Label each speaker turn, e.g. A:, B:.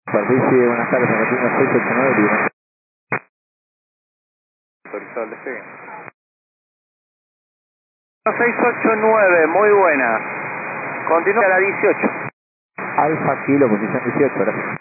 A: Superficie, buenas tardes, Argentina 689, Lima.
B: Autorizado el despegue.
C: 689, muy buena. Continúa a la 18.
A: Alfa Kilo, posición 18, gracias.